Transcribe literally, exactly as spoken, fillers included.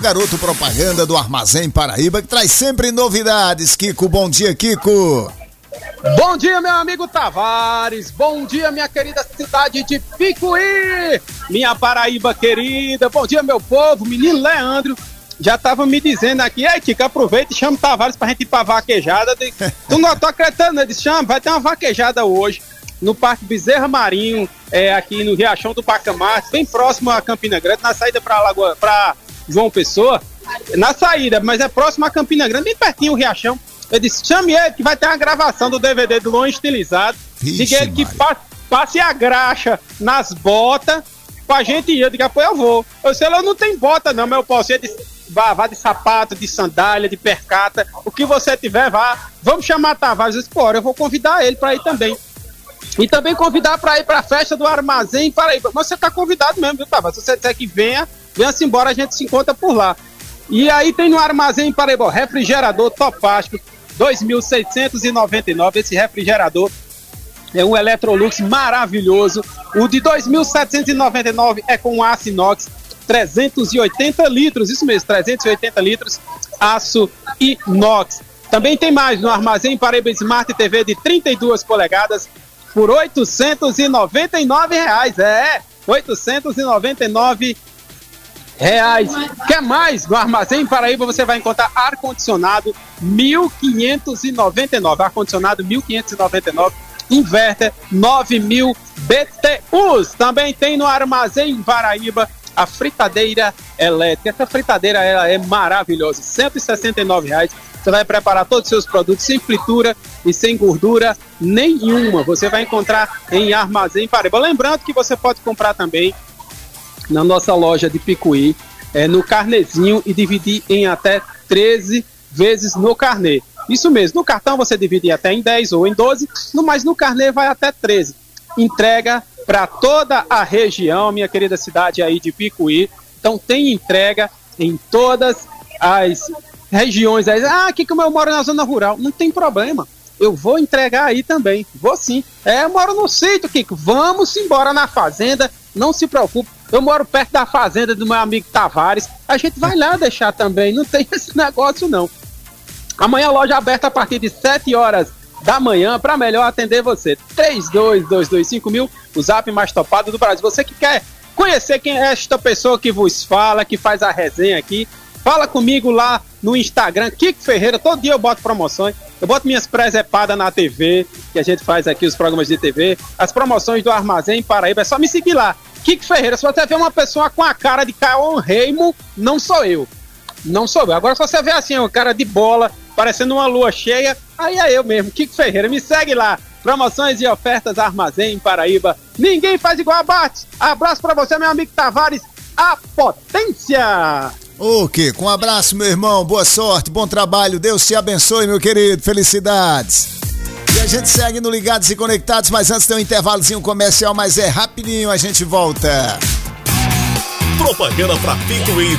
garoto propaganda do Armazém Paraíba, que traz sempre novidades. Kiko, bom dia, Kiko. Bom dia, meu amigo Tavares. Bom dia, minha querida cidade de Picuí. Minha Paraíba querida. Bom dia, meu povo. Menino Leandro já tava me dizendo aqui: ei, Kiko, aproveita e chama o Tavares pra gente ir pra vaquejada. Tu não tô acreditando, né? Disse: chama, vai ter uma vaquejada hoje no Parque Bezerra Marinho, é, aqui no Riachão do Bacamarte, bem próximo a Campina Grande, na saída pra, Lagoa, pra João Pessoa. Na saída, mas é próximo a Campina Grande, bem pertinho o Riachão. Eu disse: chame ele que vai ter uma gravação do D V D do Longe Estilizado. Diga ele que passe, passe a graxa nas botas pra gente ir. Eu digo: pô, eu vou. Eu sei lá, eu não tenho bota não, mas eu posso ir de, vá, vá de sapato, de sandália, de percata, o que você tiver, vá. Vamos chamar a Tavares. Eu disse: pô, eu vou convidar ele pra ir também. E também convidar pra ir pra festa do Armazém Paraíba. Mas você tá convidado mesmo, viu, Tavares? Se você disser que venha, venha-se embora, a gente se encontra por lá. E aí tem no Armazém Paraíba, refrigerador Topástico, dois mil seiscentos e noventa e nove. Esse refrigerador é um Electrolux maravilhoso. O de dois mil setecentos e noventa e nove é com aço inox, trezentos e oitenta litros, isso mesmo, trezentos e oitenta litros, aço inox. Também tem mais no Armazém Paraíba Smart T V de trinta e duas polegadas por oitocentos e noventa e nove reais. É, oitocentos e noventa e nove reais. Quer mais? No Armazém Paraíba você vai encontrar ar-condicionado mil quinhentos e noventa e nove. Ar-condicionado mil quinhentos e noventa e nove. Inverter nove mil B T Us. Também tem no Armazém Paraíba a fritadeira elétrica. Essa fritadeira ela é maravilhosa. cento e sessenta e nove reais. Você vai preparar todos os seus produtos sem fritura e sem gordura nenhuma. Você vai encontrar em Armazém Paraíba. Lembrando que você pode comprar também na nossa loja de Picuí, é, no carnezinho, e dividir em até treze vezes no carnê. Isso mesmo, no cartão você divide até em dez ou em doze, no, mas no carnê vai até treze. Entrega para toda a região, minha querida cidade aí de Picuí. Então tem entrega em todas as regiões. Aí, ah, aqui como eu moro na zona rural, não tem problema. Eu vou entregar aí também, vou sim. É, eu moro no sítio, Kiko, vamos embora na fazenda, não se preocupe. Eu moro perto da fazenda do meu amigo Tavares, a gente vai lá deixar também, não tem esse negócio não. Amanhã a loja aberta a partir de sete horas da manhã para melhor atender você. três dois dois dois cinco mil, o zap mais topado do Brasil. Você que quer conhecer quem é esta pessoa que vos fala, que faz a resenha aqui, fala comigo lá no Instagram, Kiko Ferreira. Todo dia eu boto promoções, eu boto minhas presepadas na T V, que a gente faz aqui os programas de T V, as promoções do Armazém Paraíba, é só me seguir lá, Kiko Ferreira. Se você ver uma pessoa com a cara de Caon Raymond, não sou eu, não sou eu. Agora se você ver assim, uma cara de bola, parecendo uma lua cheia, aí é eu mesmo, Kiko Ferreira. Me segue lá, promoções e ofertas Armazém Paraíba. Ninguém faz igual a Bates. Abraço pra você, meu amigo Tavares, a potência. Ô, Kiko, um abraço, meu irmão, boa sorte, bom trabalho, Deus te abençoe, meu querido, felicidades. E a gente segue no Ligados e Conectados, mas antes tem um intervalozinho comercial, mas é rapidinho, a gente volta. Propaganda pra Picuí